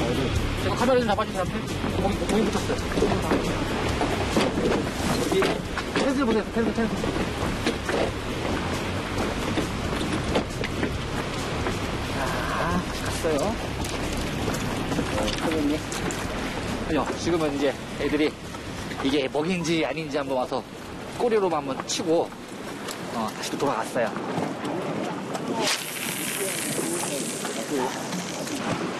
제가 카메라 좀 잡아주세요, 앞에. 거기 붙었어요. 여기, 펜슬 보세요, 펜슬. 자, 갔어요. 선생님. 아니요, 지금은 이제 애들이 이게 먹인지 아닌지 한번 와서 꼬리로만 한번 치고, 다시 또 돌아갔어요.